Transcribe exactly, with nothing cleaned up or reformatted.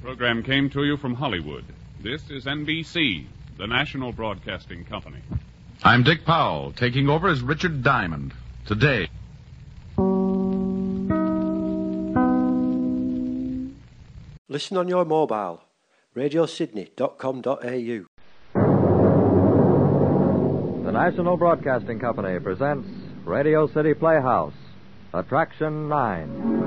program came to you from Hollywood. This is N B C, the national broadcasting company. I'm Dick Powell, taking over as Richard Diamond. Today. Listen on your mobile. radio sydney dot com dot a u. The National Broadcasting Company presents Radio City Playhouse, Attraction nine.